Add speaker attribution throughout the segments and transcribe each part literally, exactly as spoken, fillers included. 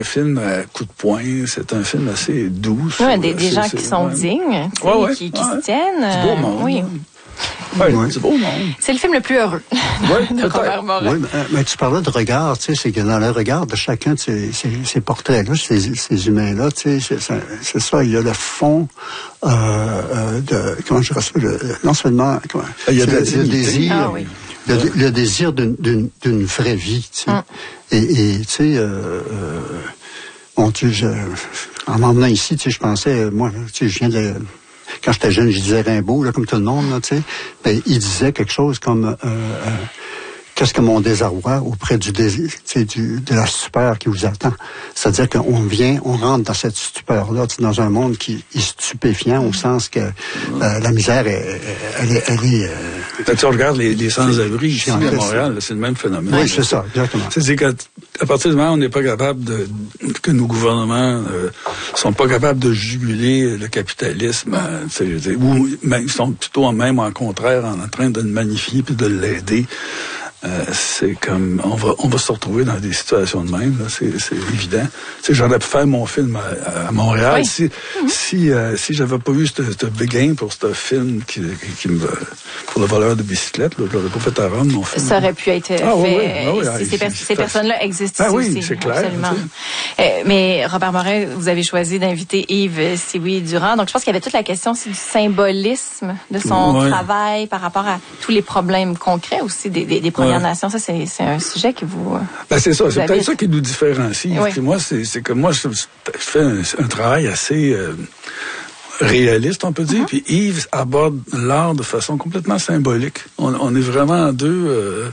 Speaker 1: Un film à coup de poing, c'est un film assez doux.
Speaker 2: Oui, des, des gens qui sont ouais. dignes, ouais, ouais, qui, qui ouais. se tiennent.
Speaker 1: C'est beau monde.
Speaker 2: Oui.
Speaker 1: Ouais, ouais. C'est beau monde.
Speaker 2: C'est le film le plus heureux
Speaker 1: ouais,
Speaker 2: de Robert Morin.
Speaker 3: Oui, mais, mais tu parlais de regard, tu sais, c'est que dans le regard de chacun de ces, ces, ces portraits-là, ces, ces humains-là, tu sais, c'est, c'est ça, il y a le fond euh, euh, de, comment je dirais ça, le, non seulement, comment,
Speaker 1: il y a
Speaker 3: le, le désir,
Speaker 2: ah, oui.
Speaker 3: le, le désir d'une, d'une, d'une vraie vie, tu sais. Mm. Et, et tu sais, euh, euh, bon, tu sais, en m'emmenant ici, tu sais, je pensais, moi, tu sais, je viens de... Quand j'étais jeune, je disais Rimbaud, là, comme tout le monde, là, tu sais. Ben, il disait quelque chose comme euh, euh, qu'est-ce que mon désarroi auprès du désir, tu sais, du, de la stupeur qui vous attend. C'est-à-dire qu'on vient, on rentre dans cette stupeur-là, dans un monde qui est stupéfiant, au sens que euh, la misère, est, elle est... Elle est euh,
Speaker 1: Quand tu regardes les, les sans-abri ici à Montréal, là, c'est le même phénomène.
Speaker 3: Oui, c'est ça, exactement.
Speaker 1: C'est qu'à à partir du moment où on n'est pas capable de... que nos gouvernements euh, sont pas capables de juguler le capitalisme, euh, ou ben, ils sont plutôt même en contraire en train de le magnifier puis de l'aider. Euh, c'est comme on va on va se retrouver dans des situations de même là, c'est c'est évident. Tu sais, j'aurais pu faire mon film à, à Montréal oui. si mm-hmm. si euh, si j'avais pas eu ce béguin pour ce film qui, qui, qui me pour le voleur de bicyclette, là, je l'aurais pas fait à Rome mon film.
Speaker 2: Ça aurait pu être
Speaker 1: ah,
Speaker 2: fait.
Speaker 1: Oui, oui, oui, oui,
Speaker 2: si ces, per- ces personnes-là existent
Speaker 1: ah,
Speaker 2: ici
Speaker 1: oui,
Speaker 2: aussi.
Speaker 1: c'est clair.
Speaker 2: Absolument. Euh, mais Robert Morin, vous avez choisi d'inviter Yves Sioui-Durand. Donc je pense qu'il y avait toute la question aussi du symbolisme de son ouais. travail par rapport à tous les problèmes concrets aussi des des, des Premières ouais. Nations. Ça c'est c'est un sujet qui vous.
Speaker 1: Ben c'est ça,
Speaker 2: vous
Speaker 1: c'est peut-être ça qui nous différencie.
Speaker 2: Oui.
Speaker 1: Moi c'est c'est que moi je, je fais un, un travail assez euh, réaliste, on peut dire. Mm-hmm. Puis Yves aborde l'art de façon complètement symbolique. On, on est vraiment deux euh,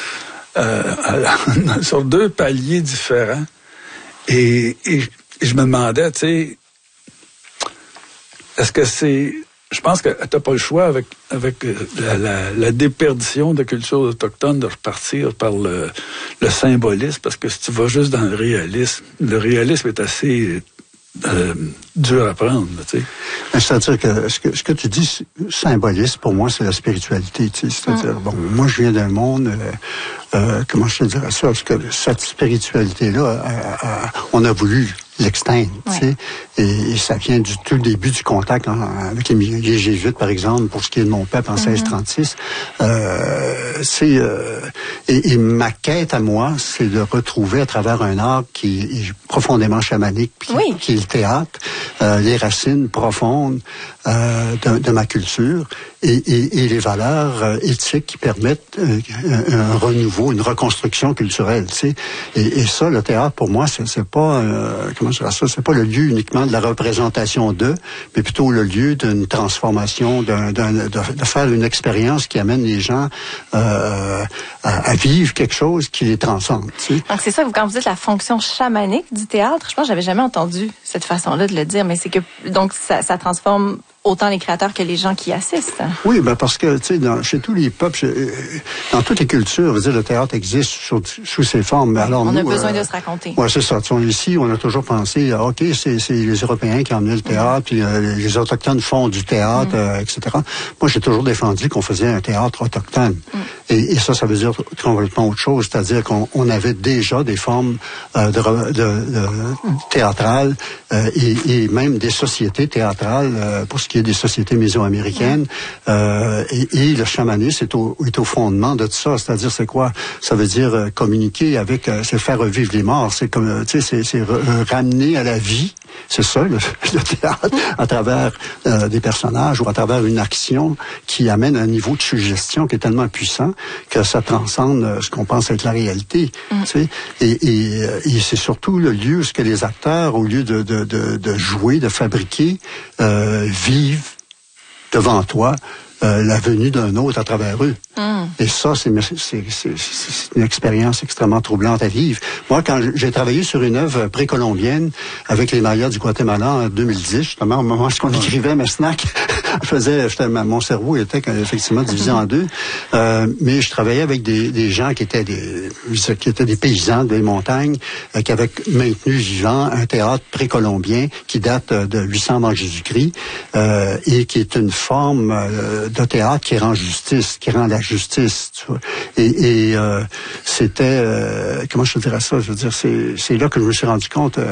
Speaker 1: euh, sur deux paliers différents. Et, et, et je me demandais, tu sais, est-ce que c'est... Je pense que t'as pas le choix avec avec la, la, la déperdition de culture autochtone de repartir par le, le symbolisme, parce que si tu vas juste dans le réalisme, le réalisme est assez euh, dur à prendre, tu sais.
Speaker 3: C'est-à-dire que ce que ce que tu dis symbolisme, pour moi, c'est la spiritualité, tu sais. C'est-à-dire, mm. bon, moi, je viens d'un monde, euh, euh, comment je te dirais ça, parce que cette spiritualité-là, euh, euh, on a voulu l'extingue, tu sais, et, et ça vient du tout début du contact en, avec les, les Jésuites, par exemple, pour ce qui est de mon peuple en mm-hmm. seize trente-six. Euh, c'est euh, et, et ma quête à moi, c'est de retrouver à travers un art qui est profondément chamanique, qui,
Speaker 2: oui.
Speaker 3: qui est le théâtre, euh, les racines profondes euh, de, de ma culture et, et, et les valeurs euh, éthiques qui permettent euh, un, un renouveau, une reconstruction culturelle, tu sais. Et, et ça, le théâtre, pour moi, c'est, c'est pas euh, comment je dirais ça, c'est pas le lieu uniquement de la représentation d'eux, mais plutôt le lieu d'une transformation, d'un, d'un, de, de faire une expérience qui amène les gens euh, à, à vivre quelque chose qui les transcende. Tu sais.
Speaker 2: Donc c'est ça, quand vous dites la fonction chamanique du théâtre, je pense que j'avais jamais entendu cette façon-là de le dire, mais c'est que donc ça, ça transforme autant les créateurs que les gens qui assistent.
Speaker 3: Oui, ben parce que tu sais, dans, chez tous les peuples, chez, dans toutes les cultures, je veux dire, le théâtre existe sous, sous ses formes. Mais alors,
Speaker 2: on
Speaker 3: nous,
Speaker 2: a besoin
Speaker 3: euh,
Speaker 2: de se raconter.
Speaker 3: Oui, c'est ça. Tu sais, ici, on a toujours pensé, ah, ok, c'est, c'est les Européens qui ont amené le théâtre, mm. puis euh, les Autochtones font du théâtre, mm. euh, et cetera. Moi, j'ai toujours défendu qu'on faisait un théâtre autochtone. Mm. Et, et ça, ça veut dire complètement autre chose, c'est-à-dire qu'on on avait déjà des formes euh, de, de, de théâtrales euh, et, et même des sociétés théâtrales euh, pour ce qui est des sociétés mésoaméricaines. Euh, et, et le chamanisme est au, est au fondement de tout ça. C'est-à-dire, c'est quoi? Ça veut dire euh, communiquer avec, euh, c'est faire revivre les morts. C'est comme, euh, tu sais, c'est, c'est re, ramener à la vie. C'est ça, le, le théâtre, à travers euh, des personnages ou à travers une action qui amène un niveau de suggestion qui est tellement puissant que ça transcende euh, ce qu'on pense être la réalité. Mm. Tu sais? Et, et, et c'est surtout le lieu où ce que les acteurs, au lieu de, de, de, de jouer, de fabriquer, euh, vivent devant toi euh, la venue d'un autre à travers eux. Mm. Et ça, c'est, c'est, c'est, c'est une expérience extrêmement troublante à vivre. Moi, quand j'ai travaillé sur une œuvre précolombienne avec les Mayas du Guatemala en deux mille dix, justement, au moment où on écrivait Mesnac, je faisais, j'étais, mon cerveau était effectivement divisé en deux. Euh, mais je travaillais avec des, des gens qui étaient des, qui étaient des paysans des montagnes, euh, qui avaient maintenu vivant un théâtre précolombien qui date de huit cents avant Jésus-Christ, euh, et qui est une forme euh, de théâtre qui rend justice, qui rend la justice. Tu vois. Et, et euh, c'était, euh, comment je te dirais ça? Je veux dire, c'est, c'est là que je me suis rendu compte. Euh,